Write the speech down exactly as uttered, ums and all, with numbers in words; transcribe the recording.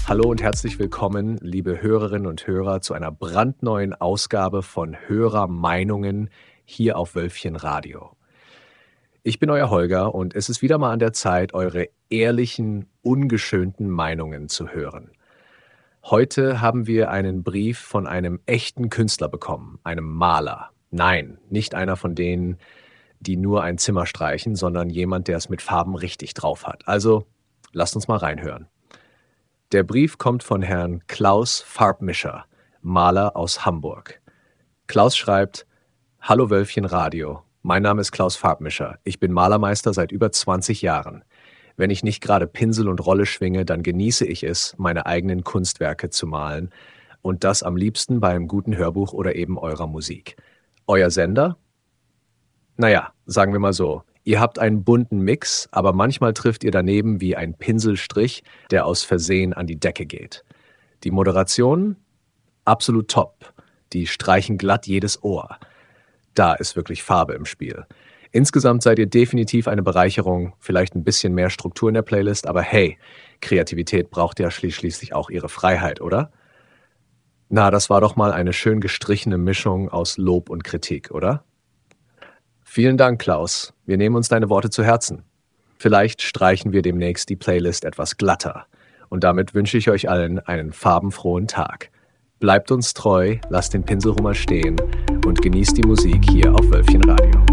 Hallo und herzlich willkommen, liebe Hörerinnen und Hörer, zu einer brandneuen Ausgabe von Hörermeinungen hier auf Wölfchen Radio. Ich bin euer Holger und es ist wieder mal an der Zeit, eure ehrlichen, ungeschönten Meinungen zu hören. Heute haben wir einen Brief von einem echten Künstler bekommen, einem Maler. Nein, nicht einer von denen, die nur ein Zimmer streichen, sondern jemand, der es mit Farben richtig drauf hat. Also, lasst uns mal reinhören. Der Brief kommt von Herrn Klaus Farbmischer, Maler aus Hamburg. Klaus schreibt: Hallo Wölfchen Radio, mein Name ist Klaus Farbmischer. Ich bin Malermeister seit über zwanzig Jahren. Wenn ich nicht gerade Pinsel und Rolle schwinge, dann genieße ich es, meine eigenen Kunstwerke zu malen. Und das am liebsten bei einem guten Hörbuch oder eben eurer Musik. Euer Sender? Naja, sagen wir mal so. Ihr habt einen bunten Mix, aber manchmal trifft ihr daneben wie ein Pinselstrich, der aus Versehen an die Decke geht. Die Moderation? Absolut top. Die streichen glatt jedes Ohr. Da ist wirklich Farbe im Spiel. Insgesamt seid ihr definitiv eine Bereicherung, vielleicht ein bisschen mehr Struktur in der Playlist, aber hey, Kreativität braucht ja schließlich auch ihre Freiheit, oder? Na, das war doch mal eine schön gestrichene Mischung aus Lob und Kritik, oder? Vielen Dank, Klaus. Wir nehmen uns deine Worte zu Herzen. Vielleicht streichen wir demnächst die Playlist etwas glatter. Und damit wünsche ich euch allen einen farbenfrohen Tag. Bleibt uns treu, lasst den Pinsel mal stehen und genießt die Musik hier auf Wölfchen Radio.